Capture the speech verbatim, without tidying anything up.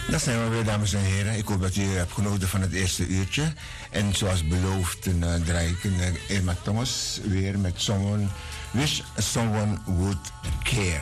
Dat zijn we weer, dames en heren. Ik hoop dat u hebt genoten van het eerste uurtje. En zoals beloofd uh, draai ik uh, Irma Thomas weer met Someone Wish Someone Would Care.